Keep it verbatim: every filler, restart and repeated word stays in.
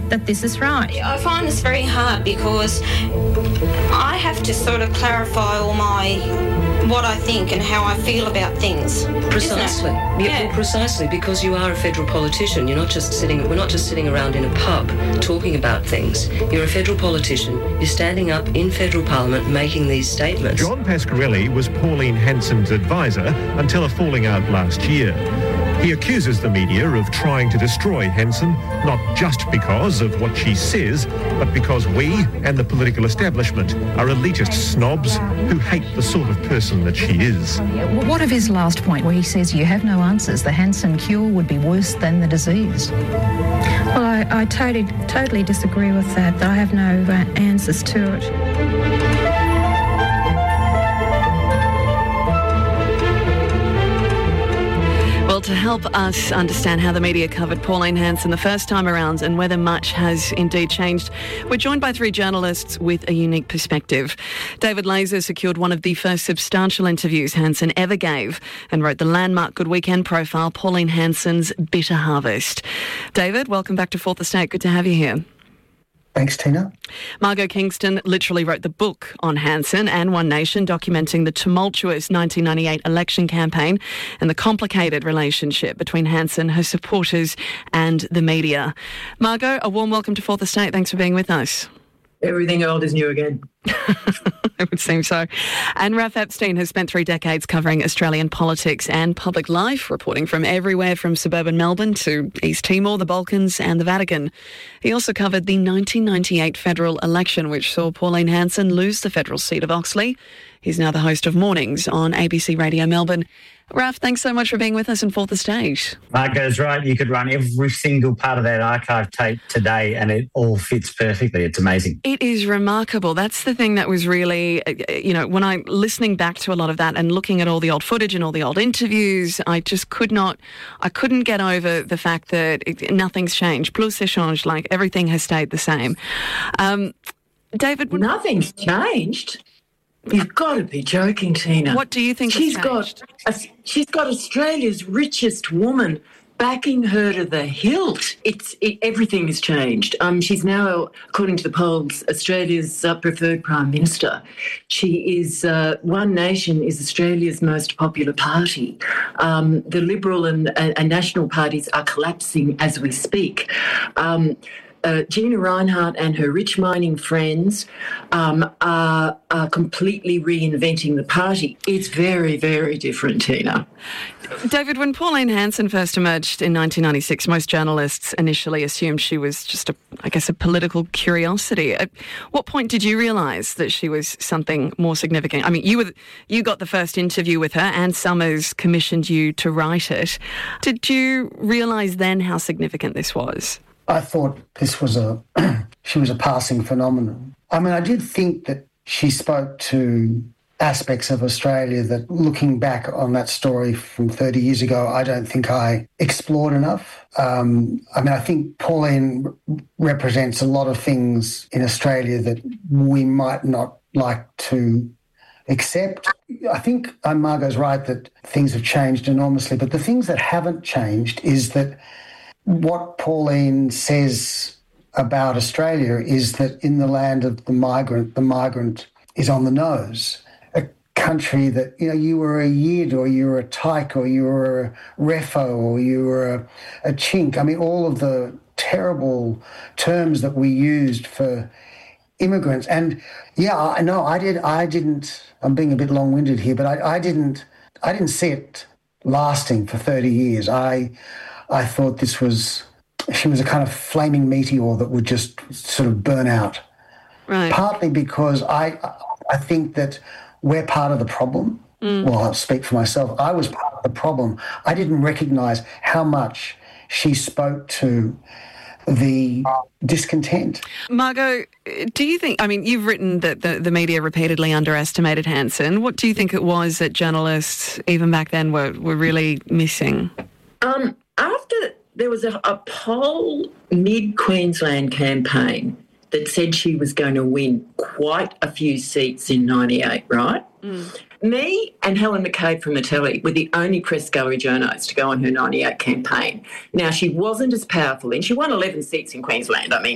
that this is right? I find this very hard because I have to sort of clarify all my what I think and how I feel about things. Precisely. Yeah, Yeah. well, precisely, because you are a federal politician. You're not just sitting. We're not just sitting around in a pub talking about things. You're a federal politician. You're standing up in federal parliament making these statements. John Pasquarelli was Pauline Hanson's advisor until a falling out last year. He accuses the media of trying to destroy Hanson, not just because of what she says, but because we and the political establishment are elitist snobs who hate the sort of person that she is. What of his last point where he says you have no answers? The Hanson cure would be worse than the disease. Well, I, I totally, totally disagree with that. I have no uh, answers to it. Well, to help us understand how the media covered Pauline Hanson the first time around and whether much has indeed changed, we're joined by three journalists with a unique perspective. David Laser secured one of the first substantial interviews Hanson ever gave and wrote the landmark Good Weekend profile, Pauline Hanson's Bitter Harvest. David, welcome back to Fourth Estate. Good to have you here. Thanks, Tina. Margot Kingston literally wrote the book on Hanson and One Nation, documenting the tumultuous nineteen ninety-eight election campaign and the complicated relationship between Hanson, her supporters and the media. Margot, a warm welcome to Fourth Estate. Thanks for being with us. Everything old is new again. It would seem so. And Raph Epstein has spent three decades covering Australian politics and public life, reporting from everywhere from suburban Melbourne to East Timor, the Balkans and the Vatican. He also covered the nineteen ninety-eight federal election, which saw Pauline Hanson lose the federal seat of Oxley. He's now the host of Mornings on A B C Radio Melbourne. Raph, thanks so much for being with us in Fourth Estate. Marco's right. You could run every single part of that archive tape today and it all fits perfectly. It's amazing. It is remarkable. That's the thing that was really, you know, when I'm listening back to a lot of that and looking at all the old footage and all the old interviews, I just could not, I couldn't get over the fact that it, nothing's changed. Plus c'est changé, like everything has stayed the same. Um, David? Nothing's changed. You've got to be joking, Tina. What do you think she's has got? A, she's got Australia's richest woman backing her to the hilt. It's it, everything has changed. Um, she's now, according to the polls, Australia's uh, preferred prime minister. She is uh, One Nation is Australia's most popular party. Um, the Liberal and, and, and National parties are collapsing as we speak. Um, Uh, Gina Rinehart and her rich mining friends um, are, are completely reinventing the party. It's very, very different, Tina. David, when Pauline Hanson first emerged in nineteen ninety-six, most journalists initially assumed she was just, a, I guess, a political curiosity. At what point did you realise that she was something more significant? I mean, you were you got the first interview with her, and Summers commissioned you to write it. Did you realise then how significant this was? I thought this was a, she was a passing phenomenon. I mean, I did think that she spoke to aspects of Australia that, looking back on that story from thirty years ago, I don't think I explored enough. Um, I mean, I think Pauline represents a lot of things in Australia that we might not like to accept. I think Margot's right that things have changed enormously, but the things that haven't changed is that what Pauline says about Australia is that in the land of the migrant, the migrant is on the nose. A country that, you know, you were a yid or you were a tyke or you were a refo or you were a, a chink. I mean, all of the terrible terms that we used for immigrants. And yeah, I know I did, I didn't, I'm being a bit long-winded here, but I, I didn't, I didn't see it lasting for thirty years. I, I thought this was, she was a kind of flaming meteor that would just sort of burn out. Right. Partly because I I think that we're part of the problem. Mm. Well, I'll speak for myself. I was part of the problem. I didn't recognise how much she spoke to the discontent. Margot, do you think, I mean, you've written that the, the media repeatedly underestimated Hanson. What do you think it was that journalists, even back then, were, were really missing? Um. After there was a, a poll mid-Queensland campaign that said she was going to win quite a few seats in ninety-eight, right? Mm. Me and Helen McCabe from the telly were the only press-goer journos to go on her ninety-eight campaign. Now, she wasn't as powerful, and she won eleven seats in Queensland. I mean,